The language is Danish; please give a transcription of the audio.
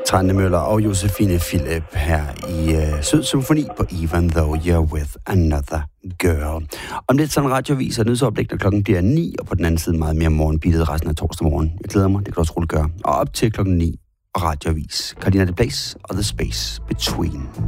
Trane Møller og Josefine Philip her i Sød Symfoni på Even Though You're With Another Girl. Om lidt sådan en radioavis og nyhedsoverblik, når klokken bliver 9, og på den anden side meget mere morgenbittet resten af torsdag morgen. Jeg glæder mig, det kan du også roligt gøre. Og op til klokken 9 og radioavis. Carolina de Place og The Space Between.